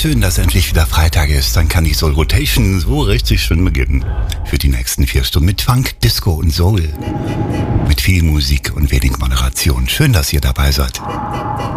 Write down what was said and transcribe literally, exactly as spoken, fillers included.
schön, dass endlich wieder Freitag ist. Dann kann die Soul Rotation so richtig schön beginnen. Für die nächsten vier Stunden mit Funk, Disco und Soul. Mit viel Musik und wenig Moderation. Schön, dass ihr dabei seid.